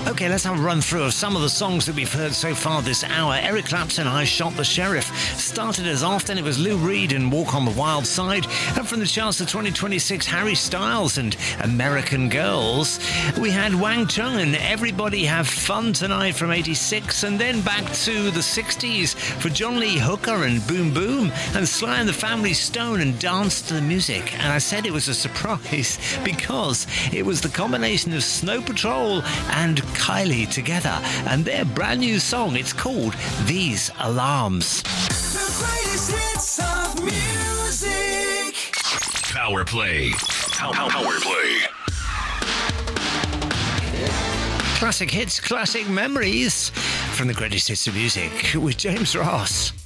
Okay, let's have a run through of some of the songs that we've heard so far this hour. Eric Clapton, I Shot the Sheriff. Started as often, it was Lou Reed and Walk on the Wild Side. Up from the charts of 2026, Harry Styles and American Girls. We had Wang Chung and Everybody Have Fun Tonight from 86. And then back to the 60s for John Lee Hooker and Boom Boom. And Sly and the Family Stone and Dance to the Music. And I said it was a surprise because it was the combination of Snow Patrol and Kylie together, and their brand new song, it's called These Alarms. The greatest hits of music. Power Play. Power Play. Classic hits, classic memories from the greatest hits of music with James Ross.